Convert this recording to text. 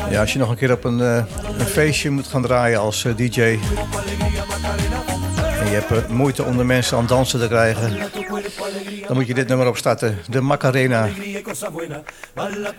Ja, als je nog een keer op een feestje moet gaan draaien als DJ... en je hebt moeite om de mensen aan het dansen te krijgen... dan moet je dit nummer opstarten, de Macarena.